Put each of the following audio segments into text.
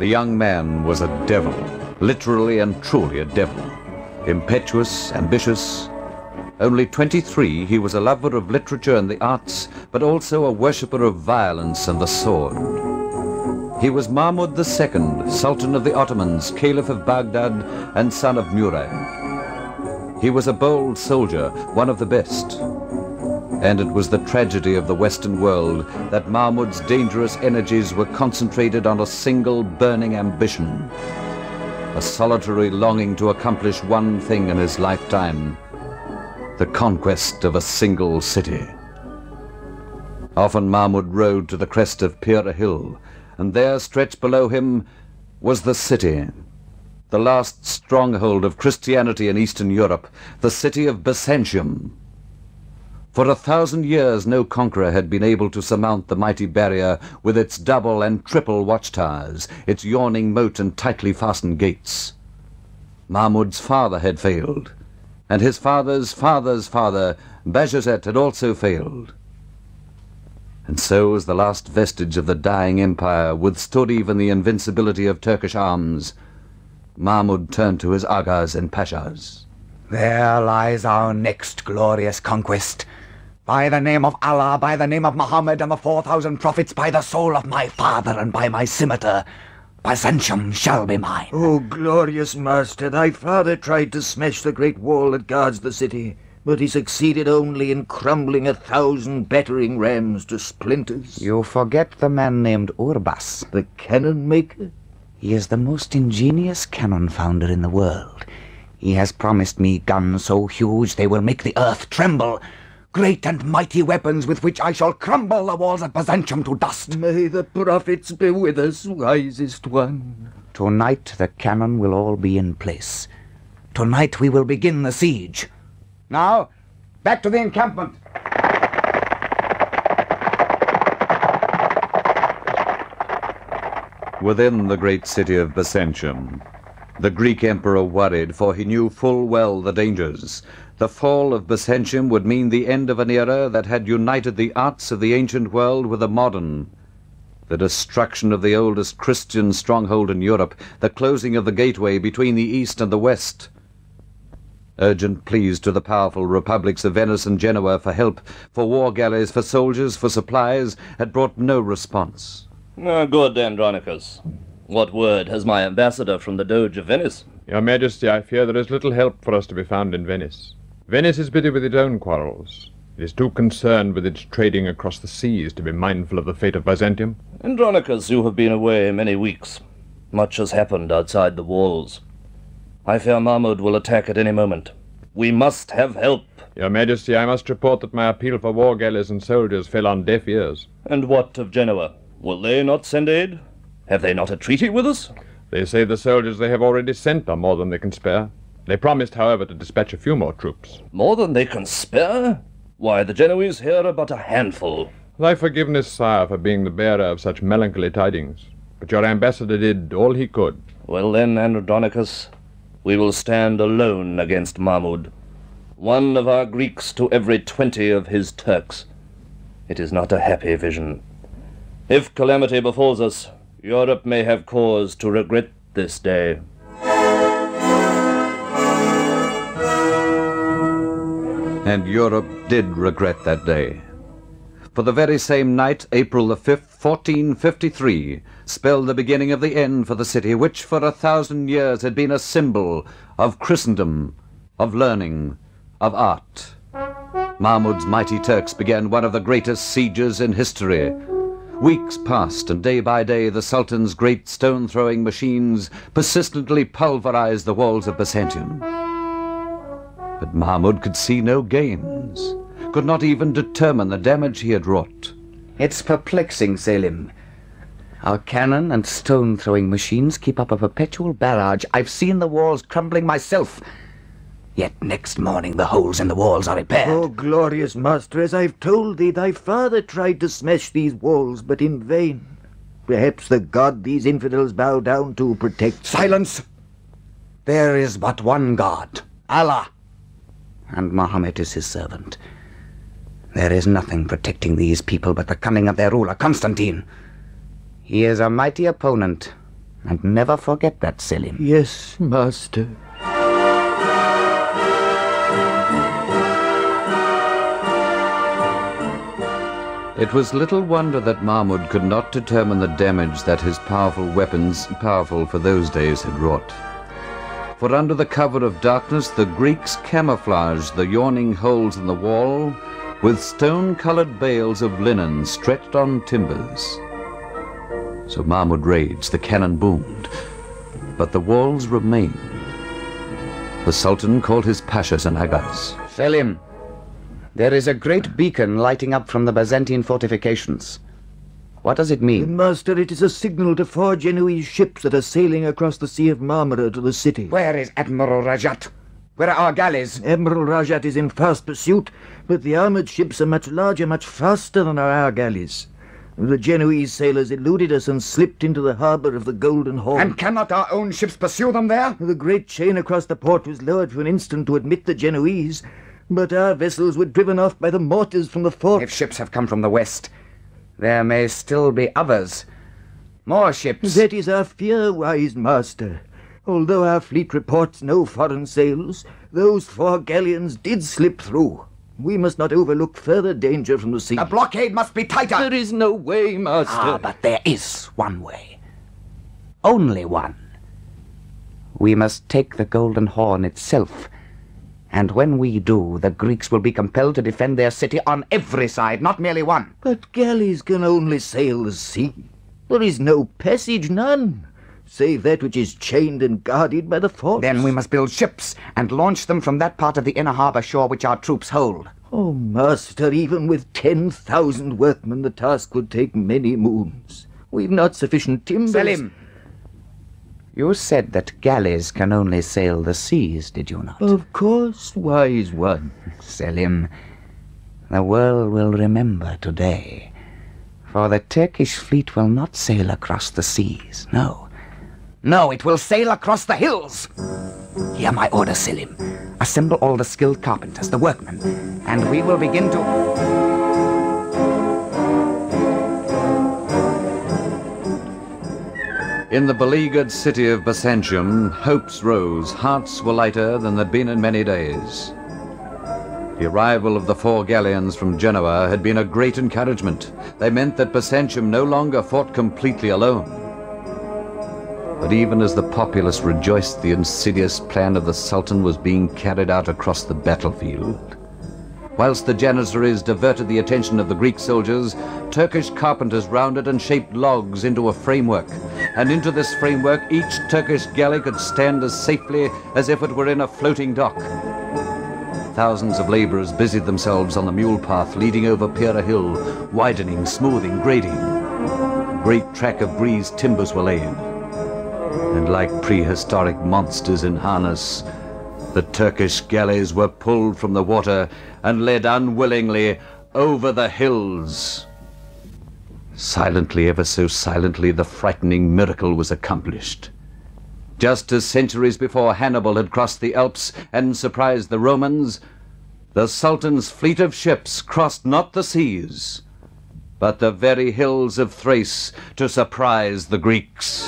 The young man was a devil, literally and truly a devil. Impetuous, ambitious. Only 23, he was a lover of literature and the arts, but also a worshipper of violence and the sword. He was Mahmud II, Sultan of the Ottomans, Caliph of Baghdad, and son of Murad. He was a bold soldier, one of the best. And it was the tragedy of the Western world that Mahmud's dangerous energies were concentrated on a single burning ambition, a solitary longing to accomplish one thing in his lifetime, the conquest of a single city. Often Mahmud rode to the crest of Pira Hill, and there, stretched below him, was the city, the last stronghold of Christianity in Eastern Europe, the city of Byzantium. For 1,000 years no conqueror had been able to surmount the mighty barrier with its double and triple watchtowers, its yawning moat and tightly fastened gates. Mahmud's father had failed, and his father's father's father, Bajazet, had also failed. And so, as the last vestige of the dying empire withstood even the invincibility of Turkish arms, Mahmud turned to his agas and pashas. There lies our next glorious conquest. By the name of Allah, by the name of Muhammad and the 4,000 prophets, by the soul of my father and by my scimitar, Byzantium shall be mine. Oh, glorious master, thy father tried to smash the great wall that guards the city, but he succeeded only in crumbling 1,000 battering rams to splinters. You forget the man named Urbas. The cannon maker? He is the most ingenious cannon founder in the world. He has promised me guns so huge they will make the earth tremble. Great and mighty weapons with which I shall crumble the walls of Byzantium to dust. May the prophets be with us, wisest one. Tonight the cannon will all be in place. Tonight we will begin the siege. Now, back to the encampment. Within the great city of Byzantium, the Greek emperor worried, for he knew full well the dangers. The fall of Byzantium would mean the end of an era that had united the arts of the ancient world with the modern, the destruction of the oldest Christian stronghold in Europe, the closing of the gateway between the East and the West. Urgent pleas to the powerful republics of Venice and Genoa for help, for war galleys, for soldiers, for supplies, had brought no response. Good, Andronicus. What word has my ambassador from the Doge of Venice? Your Majesty, I fear there is little help for us to be found in Venice. Venice is busy with its own quarrels. It is too concerned with its trading across the seas to be mindful of the fate of Byzantium. Andronicus, you have been away many weeks. Much has happened outside the walls. I fear Mahmud will attack at any moment. We must have help. Your Majesty, I must report that my appeal for war galleys and soldiers fell on deaf ears. And what of Genoa? Will they not send aid? Have they not a treaty with us? They say the soldiers they have already sent are more than they can spare. They promised, however, to dispatch a few more troops. More than they can spare? Why, the Genoese here are but a handful. Thy forgiveness, sire, for being the bearer of such melancholy tidings. But your ambassador did all he could. Well then, Andronicus, we will stand alone against Mahmud. One of our Greeks to every 20 of his Turks. It is not a happy vision. If calamity befalls us, Europe may have cause to regret this day. And Europe did regret that day. For the very same night, April the 5th, 1453, spelled the beginning of the end for the city, which for 1,000 years had been a symbol of Christendom, of learning, of art. Mahmud's mighty Turks began one of the greatest sieges in history. Weeks passed, and day by day the Sultan's great stone-throwing machines persistently pulverized the walls of Byzantium. But Mahmud could see no gains, could not even determine the damage he had wrought. It's perplexing, Selim. Our cannon and stone-throwing machines keep up a perpetual barrage. I've seen the walls crumbling myself. Yet next morning the holes in the walls are repaired. Oh, glorious master, as I've told thee, thy father tried to smash these walls, but in vain. Perhaps the God these infidels bow down to protects... Silence! There is but one God, Allah, and Muhammad is his servant. There is nothing protecting these people but the cunning of their ruler, Constantine. He is a mighty opponent, And never forget that, Selim. Yes, master. It was little wonder that Mahmud could not determine the damage that his powerful weapons, powerful for those days, had wrought. For under the cover of darkness, the Greeks camouflaged the yawning holes in the wall with stone-colored bales of linen stretched on timbers. So Mahmud raged, the cannon boomed, but the walls remained. The Sultan called his pashas and agas. Selim, there is a great beacon lighting up from the Byzantine fortifications. What does it mean? Master, it is a signal to 4 Genoese ships that are sailing across the Sea of Marmara to the city. Where is Admiral Rajat? Where are our galleys? Admiral Rajat is in fast pursuit, but the armoured ships are much larger, much faster than our galleys. The Genoese sailors eluded us and slipped into the harbour of the Golden Horn. And cannot our own ships pursue them there? The great chain across the port was lowered for an instant to admit the Genoese, but our vessels were driven off by the mortars from the fort. If ships have come from the west, there may still be others. More ships. That is our fear, wise master. Although our fleet reports no foreign sails, those 4 galleons did slip through. We must not overlook further danger from the sea. The blockade must be tighter. There is no way, master. But there is one way. Only one. We must take the Golden Horn itself. And when we do, the Greeks will be compelled to defend their city on every side, not merely one. But galleys can only sail the sea. There is no passage, none, save that which is chained and guarded by the forts. Then we must build ships and launch them from that part of the inner harbour shore which our troops hold. Oh, master, even with 10,000 workmen, the task would take many moons. We've not sufficient timbers. Selim, you said that galleys can only sail the seas, did you not? Of course, wise one. Selim, the world will remember today. For the Turkish fleet will not sail across the seas, no. No, it will sail across the hills. Hear my order, Selim. Assemble all the skilled carpenters, the workmen, and we will begin to... In the beleaguered city of Byzantium, hopes rose, hearts were lighter than they'd been in many days. The arrival of the 4 galleons from Genoa had been a great encouragement. They meant that Byzantium no longer fought completely alone. But even as the populace rejoiced, the insidious plan of the Sultan was being carried out across the battlefield. Whilst the Janissaries diverted the attention of the Greek soldiers, Turkish carpenters rounded and shaped logs into a framework, and into this framework each Turkish galley could stand as safely as if it were in a floating dock. Thousands of labourers busied themselves on the mule path leading over Pera Hill, widening, smoothing, grading. A great track of greased timbers were laid, and like prehistoric monsters in harness, the Turkish galleys were pulled from the water and led unwillingly over the hills. Silently, ever so silently, the frightening miracle was accomplished. Just as centuries before Hannibal had crossed the Alps and surprised the Romans, the Sultan's fleet of ships crossed not the seas, but the very hills of Thrace to surprise the Greeks.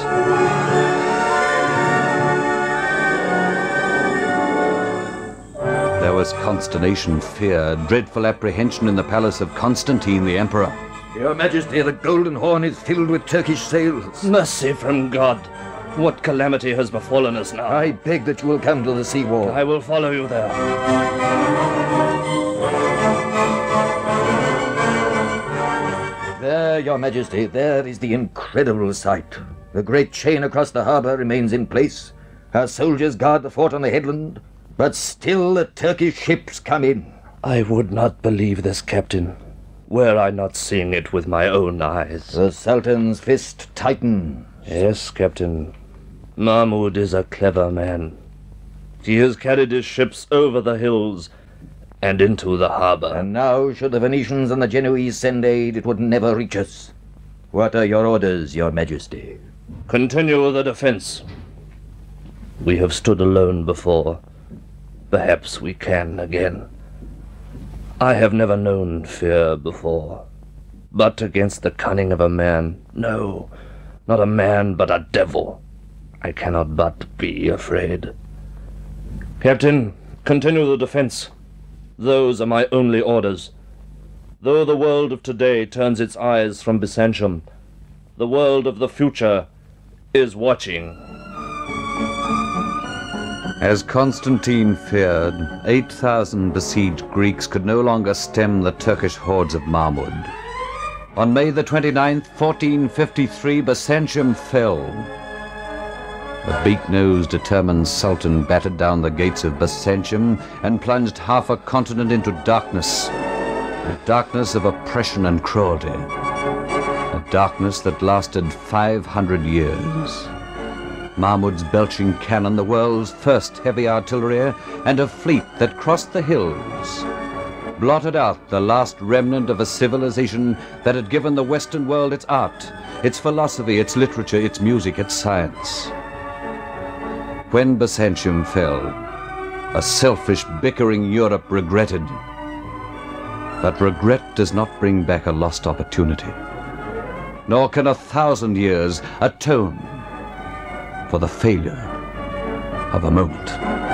There was consternation, fear, dreadful apprehension in the palace of Constantine the Emperor. Your Majesty, the Golden Horn is filled with Turkish sails. Mercy from God! What calamity has befallen us now? I beg that you will come to the seawall. I will follow you there. There, Your Majesty, there is the incredible sight. The great chain across the harbour remains in place. Our soldiers guard the fort on the headland, but still the Turkish ships come in. I would not believe this, Captain, were I not seeing it with my own eyes. The Sultan's fist tightens. Yes, Captain. Mahmud is a clever man. He has carried his ships over the hills and into the harbour. And now, should the Venetians and the Genoese send aid, it would never reach us. What are your orders, Your Majesty? Continue the defence. We have stood alone before. Perhaps we can again. I have never known fear before. But against the cunning of a man, no, not a man, but a devil, I cannot but be afraid. Captain, continue the defense. Those are my only orders. Though the world of today turns its eyes from Byzantium, the world of the future is watching. As Constantine feared, 8,000 besieged Greeks could no longer stem the Turkish hordes of Mahmud. On May the 29th, 1453, Byzantium fell. The beak-nosed, determined Sultan battered down the gates of Byzantium and plunged half a continent into darkness. A darkness of oppression and cruelty. A darkness that lasted 500 years. Mahmud's belching cannon, the world's first heavy artillery, and a fleet that crossed the hills, blotted out the last remnant of a civilization that had given the Western world its art, its philosophy, its literature, its music, its science. When Byzantium fell, a selfish, bickering Europe regretted. But regret does not bring back a lost opportunity, nor can 1,000 years atone for the failure of a moment.